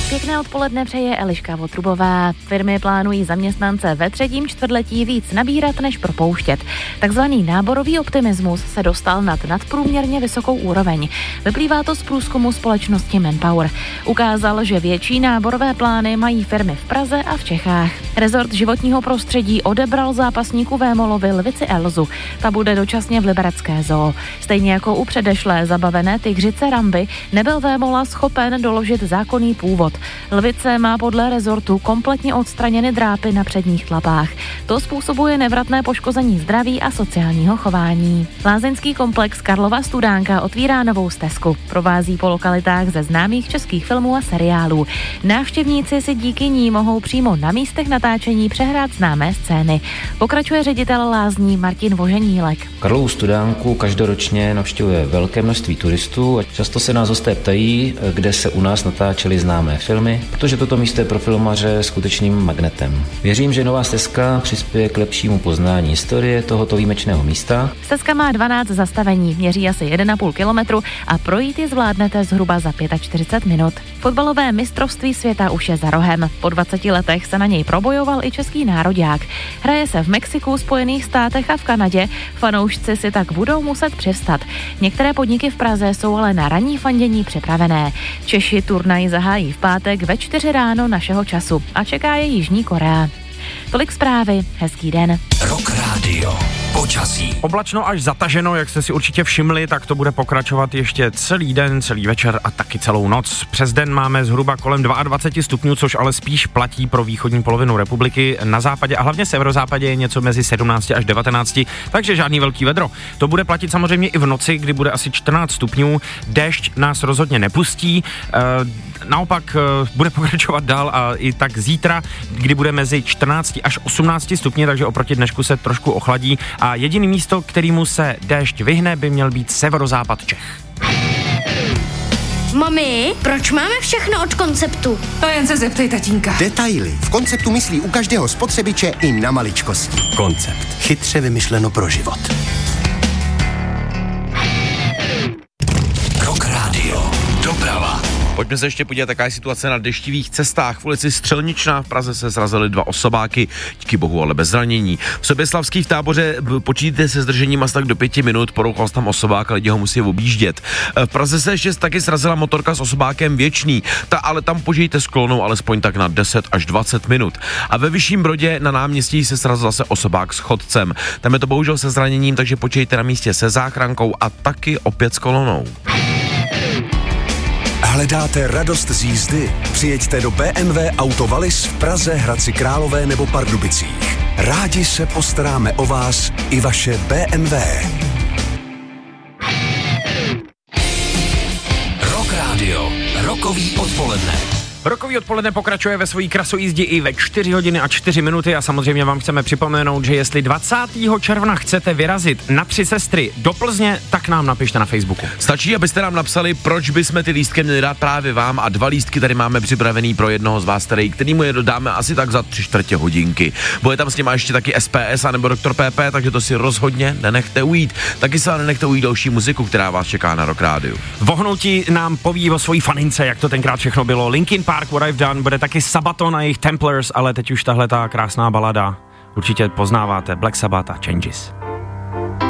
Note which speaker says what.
Speaker 1: Pěkné odpoledne přeje Eliška Votrubová. Firmy plánují zaměstnance ve 3. čtvrtletí víc nabírat než propouštět. Takzvaný náborový optimismus se dostal nad nadprůměrně vysokou úroveň. Vyplývá to z průzkumu společnosti Manpower. Ukázal, že větší náborové plány mají firmy v Praze a v Čechách. Rezort životního prostředí odebral zápasníku Vémolovi lvici Elzu. Ta bude dočasně v liberecké zoo. Stejně jako u předešlé zabavené tygřice Ramby nebyl Vémola schopen doložit zákonný původ. Lvice má podle rezortu kompletně odstraněny drápy na předních tlapách. To způsobuje nevratné poškození zdraví a sociálního chování. Lázeňský komplex Karlova Studánka otvírá novou stezku. Provází po lokalitách ze známých českých filmů a seriálů. Návštěvníci si díky ní mohou přímo na místech natáčení přehrát známé scény. Pokračuje ředitel lázní Martin Voženílek.
Speaker 2: Karlovu Studánku každoročně navštěvuje velké množství turistů a často se nás hosté ptají, kde se u nás natáčely známé filmy, protože toto místo je pro filmaře skutečným magnetem. Věřím, že nová stezka přispěje k lepšímu poznání historie tohoto výjimečného místa.
Speaker 1: Stezka má 12 zastavení, měří asi 1,5 kilometru a projít ji zvládnete zhruba za 45 minut. Fotbalové mistrovství světa už je za rohem. Po 20 letech se na něj probojoval i český nároďák. Hraje se v Mexiku, Spojených státech a v Kanadě. Fanoušci si tak budou muset přivstat. Některé podniky v Praze jsou ale na ranní fandění připravené. Češi turnaj zahájí v pátek ve 4 ráno našeho času a čeká je Jižní Korea. Tolik zprávy, hezký den.
Speaker 3: Rock Radio. Počasí.
Speaker 4: Oblačno až zataženo, jak jste si určitě všimli, tak to bude pokračovat ještě celý den, celý večer a taky celou noc. Přes den máme zhruba kolem 22 stupňů, což ale spíš platí pro východní polovinu republiky. Na západě a hlavně severozápadě je něco mezi 17 až 19, takže žádný velký vedro. To bude platit samozřejmě i v noci, kdy bude asi 14 stupňů. Déšť nás rozhodně nepustí, naopak bude pokračovat dál a i tak zítra, kdy bude mezi 14 až 18 stupně, takže oproti dnešku se trošku ochladí a jediný místo, kterému se déšť vyhne, by měl být severozápad Čech.
Speaker 5: Mami, proč máme všechno od Konceptu?
Speaker 6: To jen se zeptej tatínka.
Speaker 7: Detaily. V Konceptu myslí u každého spotřebiče i na maličkosti. Koncept. Chytře vymyšleno pro život.
Speaker 3: Rock Radio. Doprava.
Speaker 8: Pojďme se ještě podívat, jaká je situace na deštivých cestách. V ulici Střelničná v Praze se srazily 2 osobáky, díky bohu ale bez zranění. V Soběslavský v Táboře počítejte se zdržením asi tak do 5 minut, porouchal se tam osobák a lidi ho musí objíždět. V Praze se ještě taky srazila motorka s osobákem Věčný, ale tam požijte s kolonou alespoň tak na 10 až 20 minut. A ve Vyšším Brodě na náměstí se srazil zase osobák s chodcem. Tam je to bohužel se zraněním, takže počítejte na místě se záchrankou a taky opět s kolonou.
Speaker 9: Hledáte radost z jízdy? Přijeďte do BMW Auto Wallis v Praze, Hradci Králové nebo Pardubicích. Rádi se postaráme o vás i vaše BMW.
Speaker 3: Rock Radio. Rokový odpoledne.
Speaker 4: Rokový odpoledne pokračuje ve svojí krasojízdě i ve 4 hodiny a 4 minuty a samozřejmě vám chceme připomenout, že jestli 20. června chcete vyrazit na 3 sestry do Plzně, tak nám napište na Facebooku.
Speaker 8: Stačí, abyste nám napsali, proč bychom ty lístky měli dát právě vám a 2 lístky tady máme připravený pro jednoho z vás, kterýmu je dodáme asi tak za 3/4 hodinky. Bude tam s nima ještě taky SPS a nebo Dr. PP, takže to si rozhodně nenechte ujít. Taky se ale nenechte ujít další muziku, která vás čeká na Rock Radio.
Speaker 4: Vohnutí nám poví o svojí fanince, jak to tenkrát všechno bylo. Linkin Park, What I've Done, bude taky Sabaton a jejich Templars, ale teď už tahle ta krásná balada určitě poznáváte, Black Sabbath a Changes.